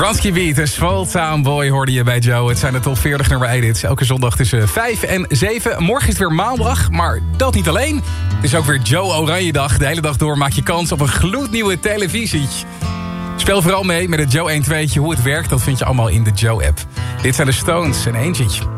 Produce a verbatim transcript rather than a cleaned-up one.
Bronski Beat, een Small Town Boy hoorde je bij Joe. Het zijn de top veertig nummer edits. Elke zondag tussen vijf en zeven. Morgen is het weer maandag, maar dat niet alleen. Het is ook weer Joe Oranje dag. De hele dag door maak je kans op een gloednieuwe televisie. Speel vooral mee met het Joe een two'tje. Hoe het werkt, dat vind je allemaal in de Joe-app. Dit zijn de Stones en Angie.